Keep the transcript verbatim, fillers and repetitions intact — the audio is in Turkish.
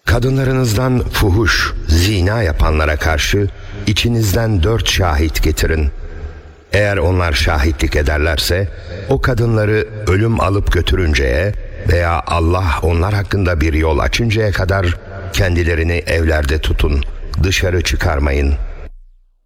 Kadınlarınızdan fuhuş, zina yapanlara karşı içinizden dört şahit getirin. Eğer onlar şahitlik ederlerse, o kadınları ölüm alıp götürünceye veya Allah onlar hakkında bir yol açıncaya kadar kendilerini evlerde tutun, dışarı çıkarmayın.